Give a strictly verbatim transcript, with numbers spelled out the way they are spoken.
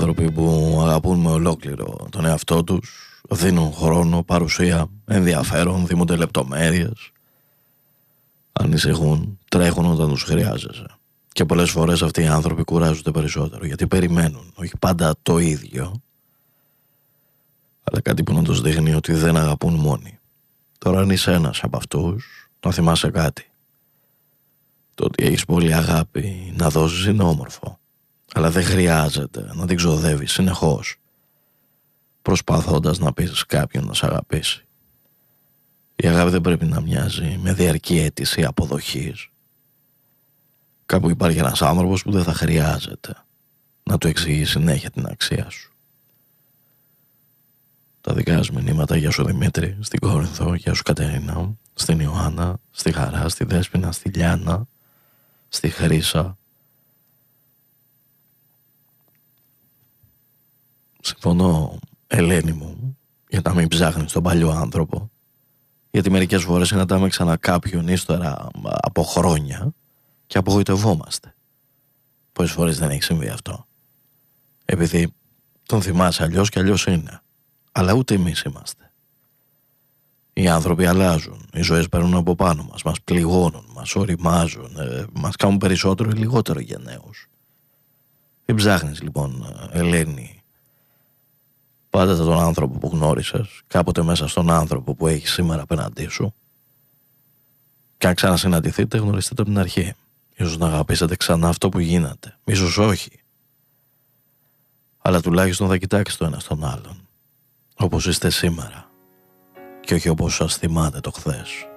άνθρωποι που αγαπούν με ολόκληρο τον εαυτό τους, δίνουν χρόνο, παρουσία, ενδιαφέρον, δίνονται λεπτομέρειες, ανησυχούν, τρέχουν όταν τους χρειάζεσαι. Και πολλές φορές αυτοί οι άνθρωποι κουράζονται περισσότερο, γιατί περιμένουν, όχι πάντα το ίδιο, αλλά κάτι που να τους δείχνει ότι δεν αγαπούν μόνοι. Τώρα αν είσαι ένας από αυτούς, να θυμάσαι κάτι. Το ότι έχεις πολύ αγάπη να δώσεις είναι όμορφο, αλλά δεν χρειάζεται να την ξοδεύεις συνεχώς, προσπαθώντας να πείσεις κάποιον να σε αγαπήσει. Η αγάπη δεν πρέπει να μοιάζει με διαρκή αίτηση αποδοχής. Κάπου υπάρχει ένας άνθρωπος που δεν θα χρειάζεται να του εξηγεί συνέχεια την αξία σου. Τα δικά σου μηνύματα για σου Δημήτρη, στην Κόρινθο, για σου Κατερίνα, στην Ιωάννα, στη Χαρά, στη Δέσποινα, στη Λιάννα, στη Χρύσα. Συμφωνώ, Ελένη μου, για να μην ψάχνεις τον παλιό άνθρωπο, γιατί μερικές φορές συναντάμε ξανά κάποιον ύστερα από χρόνια και απογοητευόμαστε. Πόσες φορές δεν έχει συμβεί αυτό? Επειδή τον θυμάσαι αλλιώς και αλλιώς είναι. Αλλά ούτε εμείς είμαστε. Οι άνθρωποι αλλάζουν, οι ζωές παίρνουν από πάνω μας, μας πληγώνουν, μας οριμάζουν, ε, μας κάνουν περισσότερο ή λιγότερο γενναίους. Μην ψάχνεις λοιπόν, Ελένη, πάντα τον άνθρωπο που γνώρισες, κάποτε μέσα στον άνθρωπο που έχεις σήμερα απέναντί σου. Και αν ξανασυναντηθείτε, γνωριστείτε από την αρχή. Ίσως να αγαπήσετε ξανά αυτό που γίνατε, ίσως όχι. Αλλά τουλάχιστον θα κοιτάξετε το ένα στον άλλον, όπως είστε σήμερα και όχι όπως σας θυμάται το χθες.